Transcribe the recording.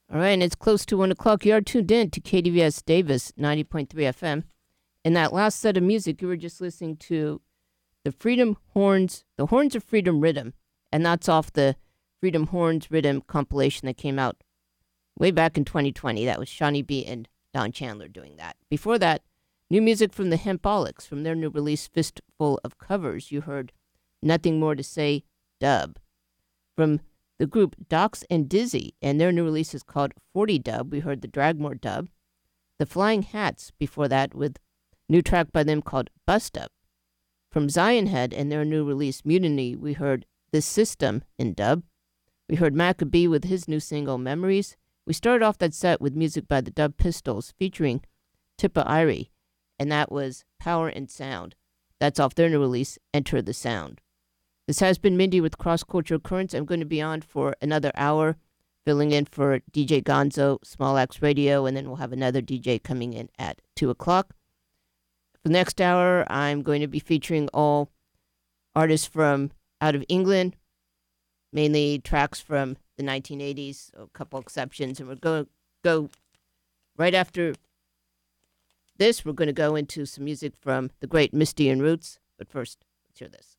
All right, and it's close to 1 o'clock. You are tuned in to KDVS Davis 90.3 FM. In that last set of music, you were just listening to the Freedom Horns, the Horns of Freedom Rhythm, and that's off the Freedom Horns Rhythm compilation that came out way back in 2020. That was Shawnee B and Don Chandler doing that. Before that, new music from the Hempaholics from their new release, Fistful of Covers. You heard Nothing More to Say, Dub. From the group Docs and Dizzy, and their new release is called 40 Dub. We heard the Dragmore Dub. The Flying Hats before that with new track by them called Bust Up. From Zion Head and their new release Mutiny, we heard The System in dub. We heard Maccabee with his new single Memories. We started off that set with music by the Dub Pistols featuring Tippa Irie, and that was Power and Sound. That's off their new release, Enter the Sound. This has been Mindy with Cross Cultural Currents. I'm going to be on for another hour, filling in for DJ Gonzo, Small Axe Radio, and then we'll have another DJ coming in at 2 o'clock. For the next hour, I'm going to be featuring all artists from out of England, mainly tracks from the 1980s, a couple exceptions, and we're going to go right after this. We're going to go into some music from the great Misty and Roots, but first, let's hear this.